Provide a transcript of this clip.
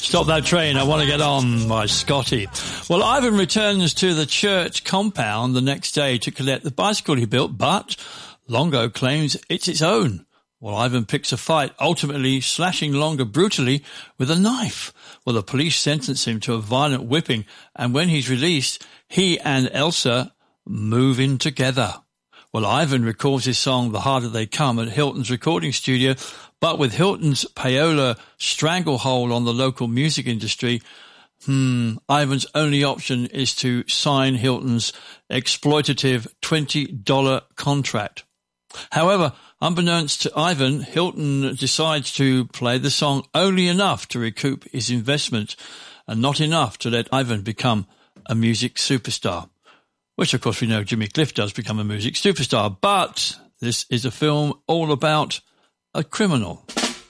Stop That Train, I Want to Get On by Scotty. Well, Ivan returns to the church compound the next day to collect the bicycle he built, but Longo claims it's its own. Well, Ivan picks a fight, ultimately slashing Longo brutally with a knife. Well, the police sentence him to a violent whipping, and when he's released, he and Elsa move in together. Well, Ivan records his song The Harder They Come at Hilton's recording studio, but with Hilton's payola stranglehold on the local music industry, Ivan's only option is to sign Hilton's exploitative $20 contract. However, unbeknownst to Ivan, Hilton decides to play the song only enough to recoup his investment and not enough to let Ivan become a music superstar. Which, of course, we know Jimmy Cliff does become a music superstar. But this is a film all about a criminal.